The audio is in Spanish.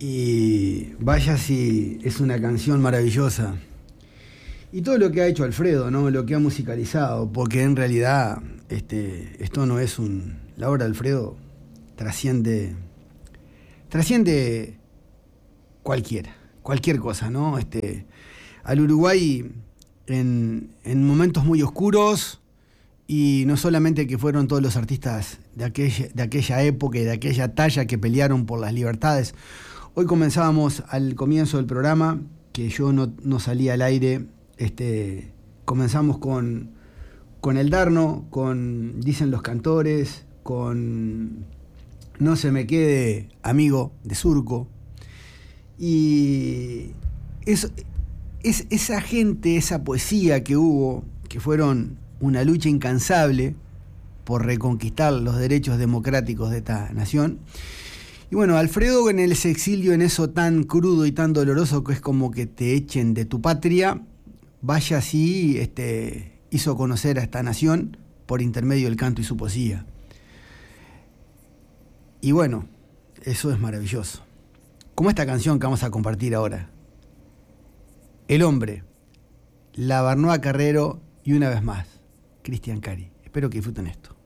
Y vaya si es una canción maravillosa. Y todo lo que ha hecho Alfredo, ¿no? Lo que ha musicalizado, porque en realidad esto no es un... La obra de Alfredo trasciende cualquier cosa, ¿no? Al Uruguay en momentos muy oscuros, y no solamente que fueron todos los artistas de aquella época y de aquella talla que pelearon por las libertades. Hoy comenzábamos al comienzo del programa, que yo no salía al aire, comenzamos con El Darno, con Dicen los Cantores, con No se me quede amigo de Surco. Y esa gente, esa poesía que hubo, que fueron una lucha incansable por reconquistar los derechos democráticos de esta nación. Y bueno, Alfredo en el exilio, en eso tan crudo y tan doloroso que es como que te echen de tu patria, vaya así, hizo conocer a esta nación por intermedio del canto y su poesía. Y bueno, eso es maravilloso. Como esta canción que vamos a compartir ahora. El hombre, La Barnoa Carrero y una vez más, Cristian Cari. Espero que disfruten esto.